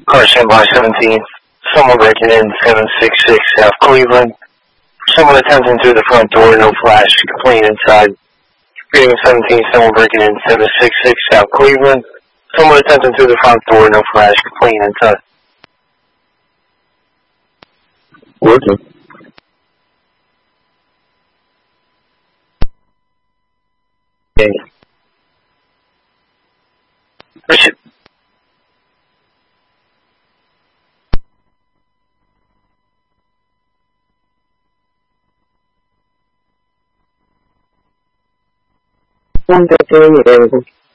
Car standby 17. Someone breaking in 766 South Cleveland. Someone attempting through the front door, no flash, complete inside. Greeting 17, someone breaking in 766 South Cleveland. Someone attempting through the front door, no flash, complete inside. Working. Okay. Richard. One available.